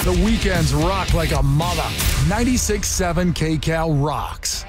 The weekends rock like a mother. 96.7 KCal rocks.